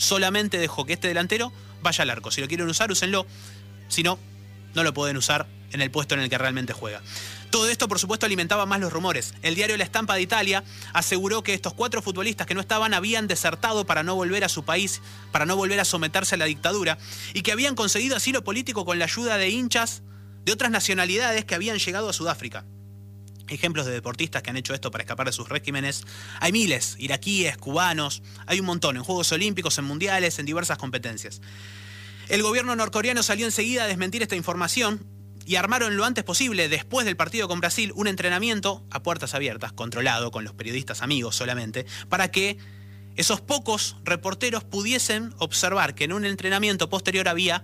solamente dejó que este delantero vaya al arco. Si lo quieren usar, úsenlo. Si no, no lo pueden usar en el puesto en el que realmente juega. Todo esto, por supuesto, alimentaba más los rumores. El diario La Stampa de Italia aseguró que estos 4 futbolistas que no estaban habían desertado para no volver a su país, para no volver a someterse a la dictadura, y que habían conseguido asilo político con la ayuda de hinchas de otras nacionalidades que habían llegado a Sudáfrica. Ejemplos de deportistas que han hecho esto para escapar de sus regímenes hay miles, iraquíes, cubanos, hay un montón, en Juegos Olímpicos, en mundiales, en diversas competencias. El gobierno norcoreano salió enseguida a desmentir esta información y armaron lo antes posible, después del partido con Brasil, un entrenamiento a puertas abiertas, controlado, con los periodistas amigos solamente, para que esos pocos reporteros pudiesen observar que en un entrenamiento posterior había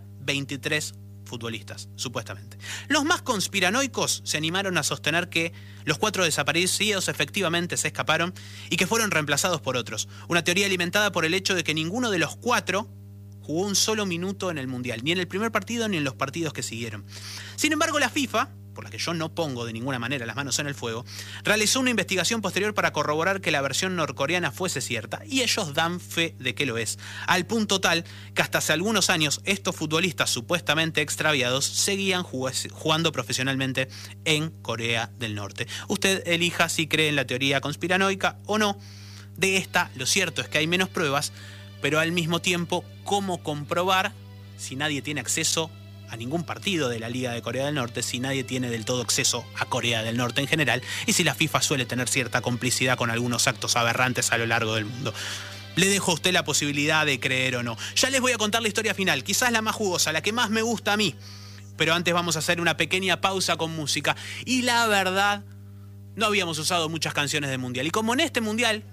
23 futbolistas, supuestamente. Los más conspiranoicos se animaron a sostener que los 4 desaparecidos efectivamente se escaparon y que fueron reemplazados por otros. Una teoría alimentada por el hecho de que ninguno de los 4 jugó un solo minuto en el Mundial, ni en el primer partido ni en los partidos que siguieron. Sin embargo, la FIFA, por la que yo no pongo de ninguna manera las manos en el fuego, realizó una investigación posterior para corroborar que la versión norcoreana fuese cierta, y ellos dan fe de que lo es, al punto tal que hasta hace algunos años estos futbolistas supuestamente extraviados seguían jugando profesionalmente en Corea del Norte. Usted elija si cree en la teoría conspiranoica o no. De esta, lo cierto es que hay menos pruebas, pero al mismo tiempo, ¿cómo comprobar si nadie tiene acceso a ningún partido de la Liga de Corea del Norte, si nadie tiene del todo acceso a Corea del Norte en general, y si la FIFA suele tener cierta complicidad con algunos actos aberrantes a lo largo del mundo? Le dejo a usted la posibilidad de creer o no. Ya les voy a contar la historia final, quizás la más jugosa, la que más me gusta a mí. Pero antes vamos a hacer una pequeña pausa con música. Y la verdad, no habíamos usado muchas canciones del Mundial. Y como en este Mundial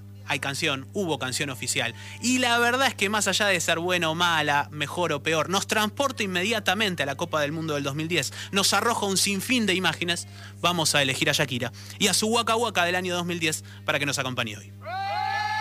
hubo canción oficial. Y la verdad es que más allá de ser buena o mala, mejor o peor, nos transporta inmediatamente a la Copa del Mundo del 2010. Nos arroja un sinfín de imágenes. Vamos a elegir a Shakira y a su Waka Waka del año 2010 para que nos acompañe hoy.